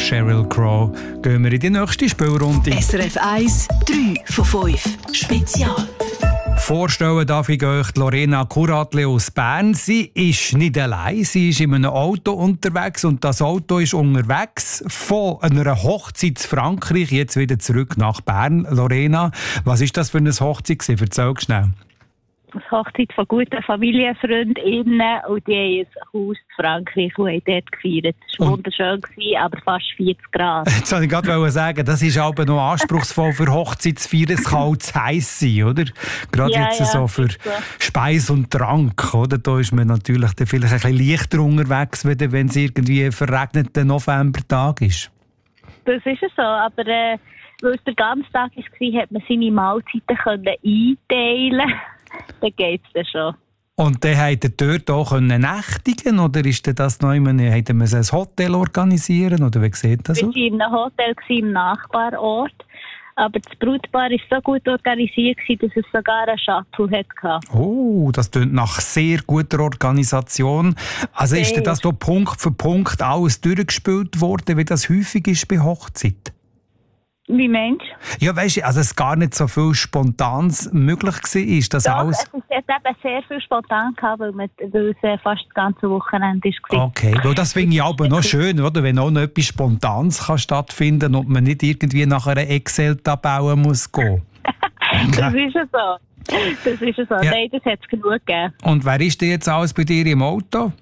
Sheryl Crow gehen wir in die nächste Spielrunde. SRF 1, 3 von 5. Spezial. Vorstellen darf ich euch Lorena Kuratli aus Bern. Sie ist nicht allein, sie ist in einem Auto unterwegs und das Auto ist unterwegs von einer Hochzeit in Frankreich, jetzt wieder zurück nach Bern. Lorena, was ist das für eine Hochzeit gewesen? Erzähl schnell. Eine Hochzeit von guten FamilienfreundInnen und die haben ein Haus in Frankreich und haben dort gefeiert. Es war wunderschön, aber fast 40 Grad. Jetzt wollte ich gerade sagen, das ist aber noch anspruchsvoll für Hochzeit zu feiern. Es kann auch zu heiß sein, oder? Gerade jetzt so für Speis und Trank, oder? Da ist man natürlich vielleicht ein bisschen leichter unterwegs, wenn es irgendwie ein verregneter Novembertag ist. Das ist es so, aber weil es der ganze Tag war, hat man seine Mahlzeiten einteilen. Dann geht es schon. Und dann habt ihr dort auch nächtigen oder ist das noch immer, hätten wir ein Hotel organisieren oder wie sieht das aus? Wir waren in einem Hotel im Nachbarort, aber das Brautpaar war so gut organisiert, dass es sogar einen Shuttle hatte. Oh, das klingt nach sehr guter Organisation. Also ist das da Punkt für Punkt alles durchgespielt worden, wie das häufig ist bei Hochzeit? Wie meinst du? Ja, weisst du, also es gar nicht so viel Spontanes möglich war. Das Doch, alles... es hat eben sehr viel spontan gehabt, weil es fast das ganze Wochenende war. Okay, weil das finde ich aber noch schön, oder? Wenn auch noch etwas Spontanes kann stattfinden und man nicht irgendwie nach einer Excel-Tabelle muss gehen. Das ist ja so. Das ist ja so. Ja. Nein, das hat es genug gegeben. Und wer ist denn jetzt alles bei dir im Auto?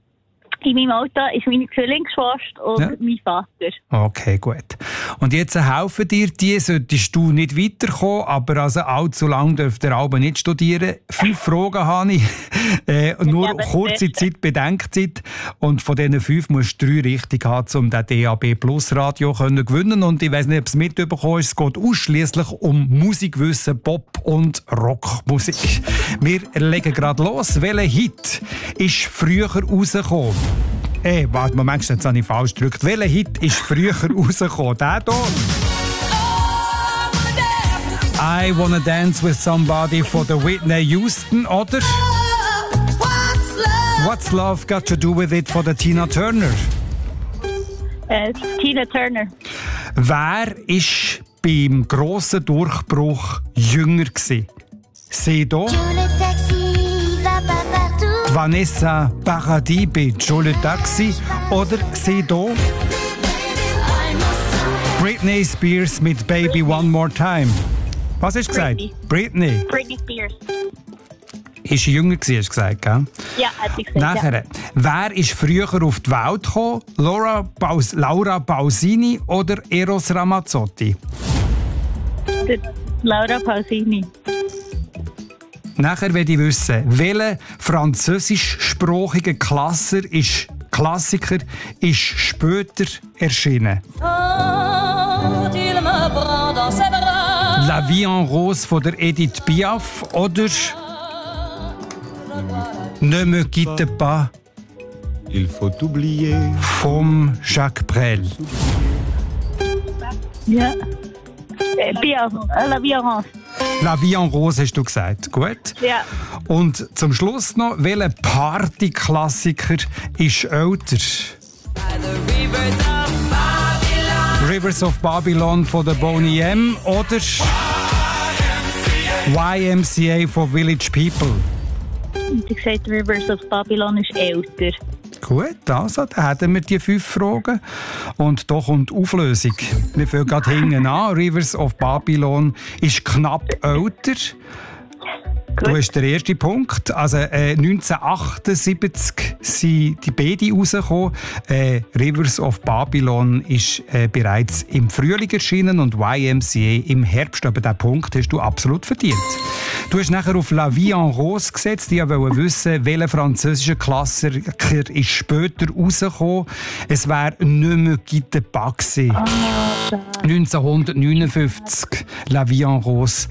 In meinem Auto ist meine Zwillingsschwester und mein Vater. Okay, gut. Und jetzt helfen dir, die solltest du nicht weiterkommen, aber also allzu lange dürft ihr aber nicht studieren. 5 Fragen habe ich, nur kurze Zeit, Bedenkzeit. Und von diesen 5 musst du 3 richtig haben, um den DAB Plus Radio zu gewinnen. Und ich weiss nicht, ob es mitbekommen ist, es geht ausschliesslich um Musikwissen, Pop- und Rockmusik. Wir legen gerade los. Welcher Hit ist früher rausgekommen? Warte, Moment, jetzt habe ich falsch gedrückt. Welcher Hit ist früher rausgekommen? Der hier? I Wanna Dance With Somebody von der Whitney Houston, oder? What's Love Got To Do With It von der Tina Turner? Tina Turner. Wer war beim grossen Durchbruch jünger gewesen? Sie hier? Vanessa Paradis bei Joe Le Taxi oder sie hier? Britney Spears mit Baby One More Time. Was hast du gesagt? Britney. Britney Spears. Ist jünger gewesen, hast du gesagt, gell? Ja, hat sie gesagt. Nachher, wer ist früher auf die Welt gekommen? Laura Pausini oder Eros Ramazzotti? Laura Pausini. Nachher will ich wissen, welcher französischsprachige Klassiker ist später erschienen? La Vie en Rose von der Edith Piaf oder Ne me quitte pas Il faut oublier vom Jacques Brel. Ja. Piaf, La Vie en Rose. La Vie en Rose hast du gesagt, gut? Ja. Und zum Schluss noch, welcher Partyklassiker ist älter? Rivers of Babylon von der Boney M oder YMCA von Village People? Ich gesagt, Rivers of Babylon ist älter. Gut, also, dann hätten wir die 5 Fragen. Und da kommt die Auflösung. Wir fangen gerade hinten an. Rivers of Babylon ist knapp älter. Gut. Du hast den ersten Punkt. Also 1978 sind die beiden rausgekommen. Rivers of Babylon ist bereits im Frühling erschienen und YMCA im Herbst. Aber diesen Punkt hast du absolut verdient. Du hast nachher auf La Vie en Rose gesetzt. Ich wollte wissen, welcher französische Klassiker ist später rausgekommen. Es wäre «Ne me quitte pas» gewesen. 1959 «La Vie en Rose».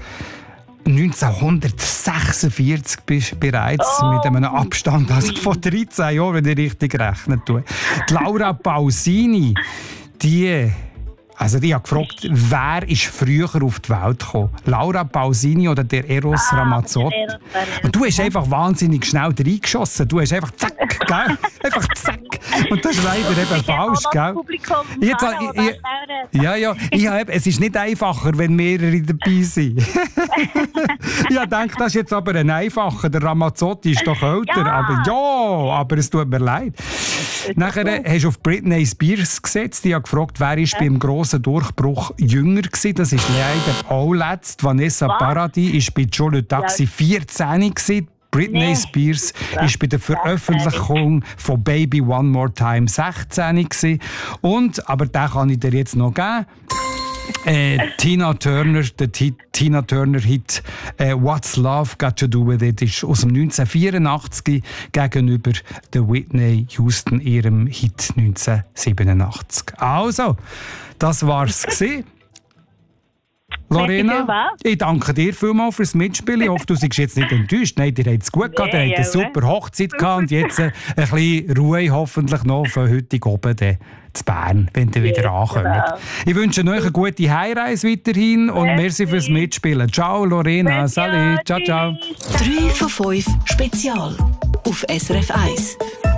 1946 bist du bereits mit einem Abstand von 13 Jahren, wenn ich richtig rechnen tue. Die Laura Pausini, die Also ich habe gefragt, wer ist früher auf die Welt gekommen? Laura Pausini oder der Eros Ramazzotti? Und du hast einfach wahnsinnig schnell reingeschossen. Du hast einfach zack, gell? Einfach zack. Und das ist leider eben falsch, gell? Es ist nicht einfacher, wenn mehrere dabei sind. Ich denke, das ist jetzt aber ein einfacher. Der Ramazzotti ist doch älter. Aber es tut mir leid. Nachher hast du auf Britney Spears gesetzt. Ich habe gefragt, wer ist beim grossen Durchbruch jünger gewesen. Das ist leider auch letzt. Vanessa Paradis war bei Joe Le Taxi 14 gewesen. Britney Spears war bei der Veröffentlichung von Baby One More Time 16 gewesen. Und, aber den kann ich dir jetzt noch geben. Tina Turner, der Tina Turner Hit What's Love Got to Do With It ist aus dem 1984 gegenüber der Whitney Houston ihrem Hit 1987. Also, das war's gewesen. Lorena, ich danke dir vielmals fürs Mitspielen. Ich hoffe, du seist jetzt nicht enttäuscht. Nein, dir hat es gut gehabt, ihr habt eine super Hochzeit gehabt und jetzt ein bisschen Ruhe hoffentlich noch von heute oben zu Bern, wenn ihr wieder ankommt. Ich wünsche euch eine gute Heimreise weiterhin und merci fürs Mitspielen. Ciao Lorena, salut, ciao, ciao. 3 von 5 Spezial auf SRF 1.